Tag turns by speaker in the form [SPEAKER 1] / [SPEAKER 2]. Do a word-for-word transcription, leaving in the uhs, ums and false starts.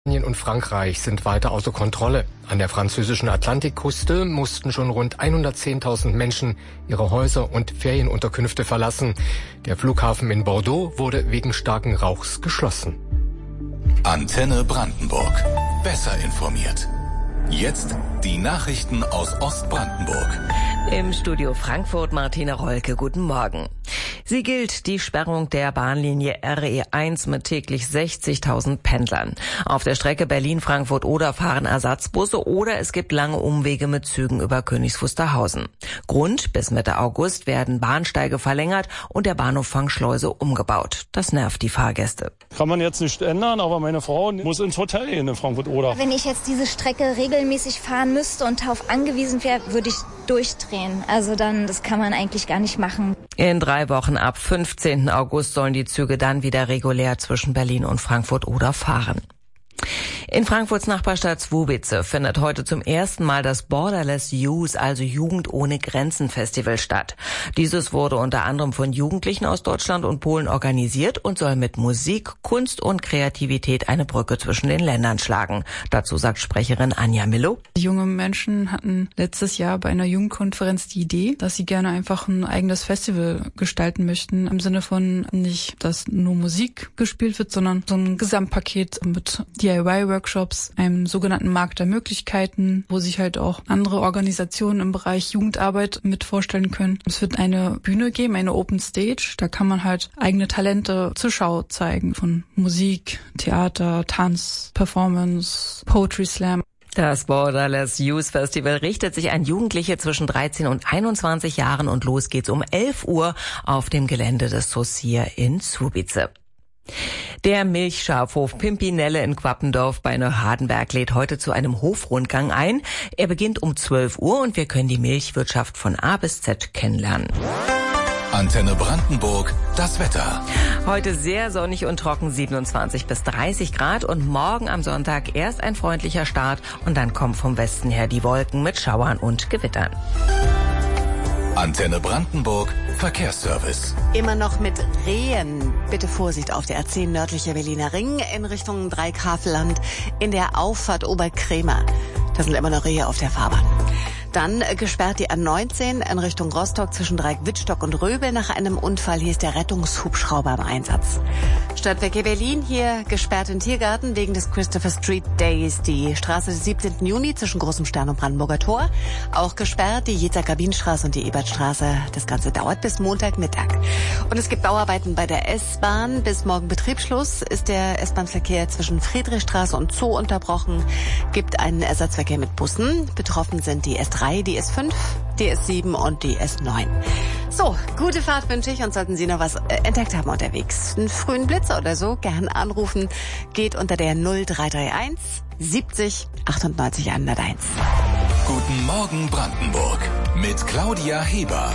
[SPEAKER 1] Spanien und Frankreich sind weiter außer Kontrolle. An der französischen Atlantikküste mussten schon rund hundertzehntausend Menschen ihre Häuser und Ferienunterkünfte verlassen. Der Flughafen in Bordeaux wurde wegen starken Rauchs geschlossen.
[SPEAKER 2] Antenne Brandenburg. Besser informiert. Jetzt die Nachrichten aus Ostbrandenburg.
[SPEAKER 3] Im Studio Frankfurt Martina Rolke, guten Morgen. Sie gilt die Sperrung der Bahnlinie R E eins mit täglich sechzigtausend Pendlern. Auf der Strecke Berlin-Frankfurt-Oder fahren Ersatzbusse oder es gibt lange Umwege mit Zügen über Königs Wusterhausen. Grund: bis Mitte August werden Bahnsteige verlängert und der Bahnhof Fangschleuse umgebaut. Das nervt die Fahrgäste.
[SPEAKER 4] Kann man jetzt nicht ändern, aber meine Frau muss ins Hotel gehen in Frankfurt-Oder.
[SPEAKER 5] Wenn ich jetzt diese Strecke regelmäßig fahren müsste und darauf angewiesen wäre, würde ich durchdrehen. Also dann, das kann man eigentlich gar nicht machen.
[SPEAKER 3] In drei Wochen ab fünfzehnten August sollen die Züge dann wieder regulär zwischen Berlin und Frankfurt-Oder fahren. In Frankfurts Nachbarstadt Słubice findet heute zum ersten Mal das Borderless Youth, also Jugend ohne Grenzen Festival statt. Dieses wurde unter anderem von Jugendlichen aus Deutschland und Polen organisiert und soll mit Musik, Kunst und Kreativität eine Brücke zwischen den Ländern schlagen. Dazu sagt Sprecherin Anja Millow.
[SPEAKER 6] Die jungen Menschen hatten letztes Jahr bei einer Jugendkonferenz die Idee, dass sie gerne einfach ein eigenes Festival gestalten möchten. Im Sinne von nicht, dass nur Musik gespielt wird, sondern so ein Gesamtpaket mit D I Y-Workshops, einem sogenannten Markt der Möglichkeiten, wo sich halt auch andere Organisationen im Bereich Jugendarbeit mit vorstellen können. Es wird eine Bühne geben, eine Open Stage. Da kann man halt eigene Talente zur Schau zeigen. Von Musik, Theater, Tanz, Performance, Poetry Slam.
[SPEAKER 3] Das Borderless Youth Festival richtet sich an Jugendliche zwischen dreizehn und einundzwanzig Jahren und los geht's um elf Uhr auf dem Gelände des Saussure in Słubice. Der Milchschafhof Pimpinelle in Quappendorf bei Neuhardenberg lädt heute zu einem Hofrundgang ein. Er beginnt um zwölf Uhr und wir können die Milchwirtschaft von A bis Z kennenlernen.
[SPEAKER 2] Antenne Brandenburg, das Wetter.
[SPEAKER 3] Heute sehr sonnig und trocken, siebenundzwanzig bis dreißig Grad und morgen am Sonntag erst ein freundlicher Start und dann kommen vom Westen her die Wolken mit Schauern und Gewittern.
[SPEAKER 2] Antenne Brandenburg, Verkehrsservice.
[SPEAKER 7] Immer noch mit Rehen. Bitte Vorsicht auf der A zehn nördlicher Berliner Ring in Richtung Dreikafelland in der Auffahrt Oberkrämer. Da sind immer noch Rehe auf der Fahrbahn. Dann gesperrt die A neunzehn in Richtung Rostock zwischen Dreieck-Wittstock und Röbel nach einem Unfall. Hier ist der Rettungshubschrauber im Einsatz. Stadtwerke Berlin hier gesperrt im Tiergarten wegen des Christopher Street Days. Die Straße des siebzehnten Juni zwischen Großem Stern und Brandenburger Tor. Auch gesperrt die Jezer-Kabinenstraße und die Ebertstraße. Das Ganze dauert bis Montagmittag. Und es gibt Bauarbeiten bei der S-Bahn. Bis morgen Betriebsschluss ist der S-Bahn-Verkehr zwischen Friedrichstraße und Zoo unterbrochen. Gibt einen Ersatzverkehr mit Bussen. Betroffen sind die S drei, die S fünf, die S sieben und die S neun. So, gute Fahrt wünsche ich und sollten Sie noch was äh, entdeckt haben unterwegs, einen frühen Blitzer oder so, gern anrufen. Geht unter der null drei drei eins siebzig achtundneunzig hunderteins.
[SPEAKER 2] Guten Morgen Brandenburg mit Claudia Heber.